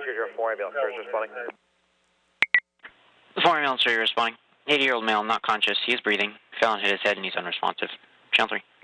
204 ambulance service responding. 4 ambulance responding. 80-year-old male, not conscious. He is breathing. Fell and hit his head and he's unresponsive. Channel 3.